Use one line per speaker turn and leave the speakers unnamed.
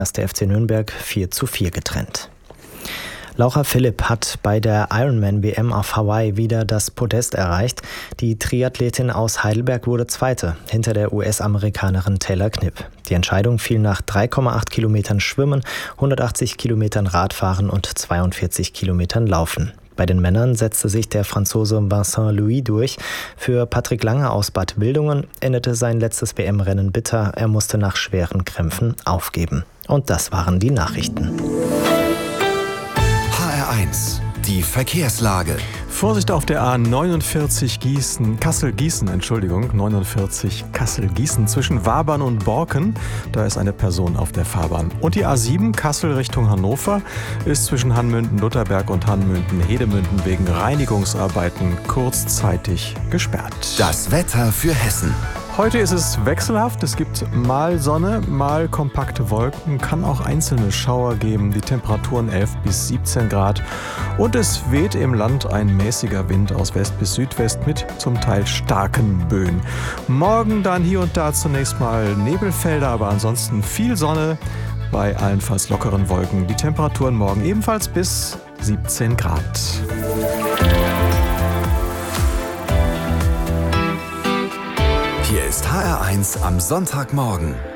Der FC Nürnberg 4:4 getrennt. Laura Philipp hat bei der Ironman-WM auf Hawaii wieder das Podest erreicht. Die Triathletin aus Heidelberg wurde Zweite, hinter der US-Amerikanerin Taylor Knipp. Die Entscheidung fiel nach 3,8 Kilometern Schwimmen, 180 Kilometern Radfahren und 42 Kilometern Laufen. Bei den Männern setzte sich der Franzose Vincent Louis durch. Für Patrick Lange aus Bad Wildungen endete sein letztes WM-Rennen bitter. Er musste nach schweren Krämpfen aufgeben. Und das waren die Nachrichten.
HR1, die Verkehrslage.
Vorsicht auf der A49 Kassel-Gießen, 49 Kassel-Gießen zwischen Wabern und Borken. Da ist eine Person auf der Fahrbahn. Und die A7 Kassel Richtung Hannover ist zwischen Hanmünden-Lutherberg und Hanmünden-Hedemünden wegen Reinigungsarbeiten kurzzeitig gesperrt.
Das Wetter für Hessen.
Heute ist es wechselhaft. Es gibt mal Sonne, mal kompakte Wolken, kann auch einzelne Schauer geben. Die Temperaturen 11 bis 17 Grad. Und es weht im Land ein mäßiger Wind aus West bis Südwest mit zum Teil starken Böen. Morgen dann hier und da zunächst mal Nebelfelder, aber ansonsten viel Sonne bei allenfalls lockeren Wolken. Die Temperaturen morgen ebenfalls bis 17 Grad.
Hier ist HR1 am Sonntagmorgen.